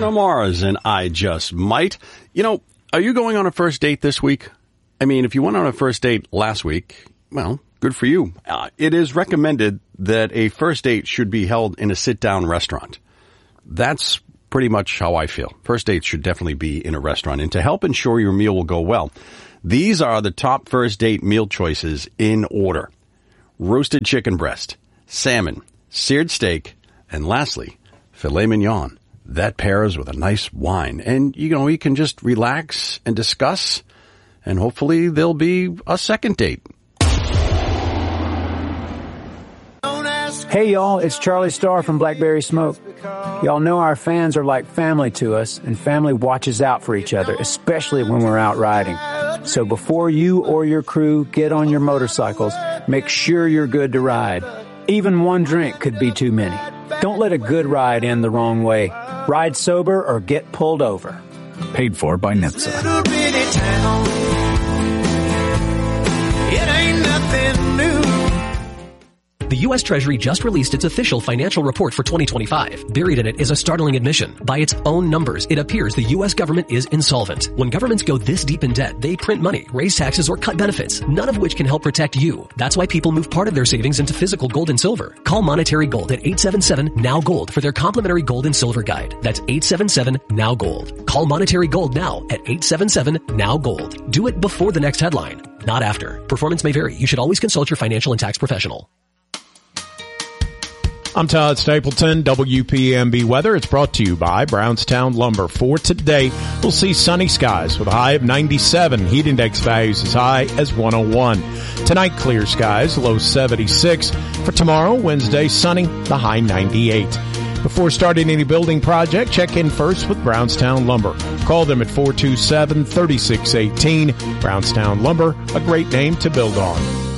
Bruno Mars and I Just Might. You know, are you going on a first date this week? I mean, if you went on a first date last week, well, good for you. It is recommended that a first date should be held in a sit-down restaurant. That's pretty much how I feel. First dates should definitely be in a restaurant. And to help ensure your meal will go well, these are the top first date meal choices in order. Roasted chicken breast, salmon, seared steak, and lastly, filet mignon. That pairs with a nice wine. And, you can just relax and discuss, and hopefully there'll be a second date. Hey y'all, it's Charlie Starr from Blackberry Smoke. Y'all know our fans are like family to us, and family watches out for each other, especially when we're out riding. So before you or your crew get on your motorcycles, make sure you're good to ride. Even one drink could be too many. Don't let a good ride end the wrong way. Ride sober or get pulled over. Paid for by NHTSA. It ain't nothing new. The U.S. Treasury just released its official financial report for 2025. Buried in it is a startling admission. By its own numbers, it appears the U.S. government is insolvent. When governments go this deep in debt, they print money, raise taxes, or cut benefits, none of which can help protect you. That's why people move part of their savings into physical gold and silver. Call Monetary Gold at 877-NOW-GOLD for their complimentary gold and silver guide. That's 877-NOW-GOLD. Call Monetary Gold now at 877-NOW-GOLD. Do it before the next headline, not after. Performance may vary. You should always consult your financial and tax professional. I'm Todd Stapleton, WPMB Weather. It's brought to you by Brownstown Lumber. For today, we'll see sunny skies with a high of 97. Heat index values as high as 101. Tonight, clear skies, low 76. For tomorrow, Wednesday, sunny, the high 98. Before starting any building project, check in first with Brownstown Lumber. Call them at 427-3618. Brownstown Lumber, a great name to build on.